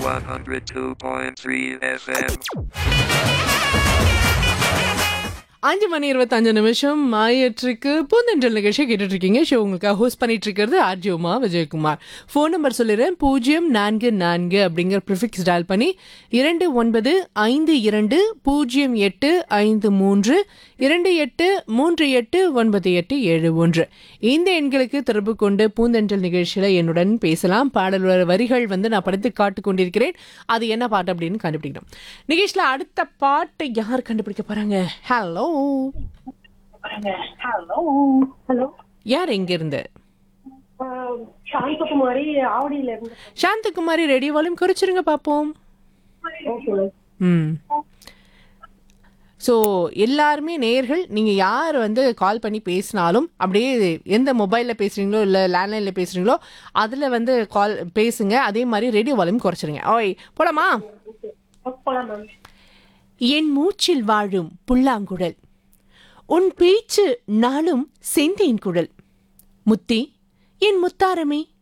102.3 FM. 5:25 ஆயிற்றுக்கு பூந்தென்றல் நிகழ்ச்சியை கேட்டுட்டு இருக்கீங்க. ஷோ உங்களுக்காக ஹோஸ்ட் பண்ணிட்டு இருக்கிறது RJ Uma Vijayakumar. Phone number சொல்லிடுறேன். 044 அப்படிங்கிற ப்ரிஃபிக்ஸ் டயல் பண்ணி 29520853 28389871. இந்த எண்களுக்கு தொடர்பு கொண்டு பூந்தென்றல் நிகழ்ச்சியில என்னுடன் பேசலாம். பாடல் வரிகள் நான் படித்து காட்டு கொண்டிருக்கிறேன். அது என்ன பாட்டு அப்படின்னு கண்டுபிடிக்கணும். நிகழ்ச்சியில அடுத்த பாட்டு யார் கண்டுபிடிக்க போறாங்க? ஹலோ, ஹலோ, யார் எங்க இருந்து? சாந்தகுமாரி, ஆவடியில இருந்து. சாந்தகுமாரி, ரெடி வால்யூம் குறைச்சிருங்க பாப்போம். ஸோ எல்லாருமே நேயர்கள், நீங்கள் யார் கால் பண்ணி பேசினாலும் அப்படியே எந்த மொபைலில் பேசுகிறீங்களோ இல்லை லேண்ட்லைனில் பேசுகிறீங்களோ அதில் கால் பேசுங்க. அதே மாதிரி ரேடியோ வால்யூம் குறைச்சிருங்க. ஓய், போலாமா? என் மூச்சில் வாழும் புல்லாங்குழல், உன் பேச்சு நாளும் செந்தேன் குழல், முத்தி என் முத்தாரமே